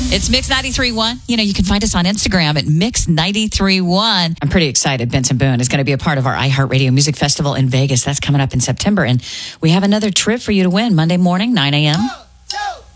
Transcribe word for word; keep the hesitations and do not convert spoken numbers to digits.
It's Mix ninety-three point one. You know, you can find us on Instagram at Mix ninety-three point one. I'm pretty excited. Benson Boone is going to be a part of our iHeartRadio Music Festival in Vegas. That's coming up in September. And we have another trip for you to win Monday morning, nine a.m.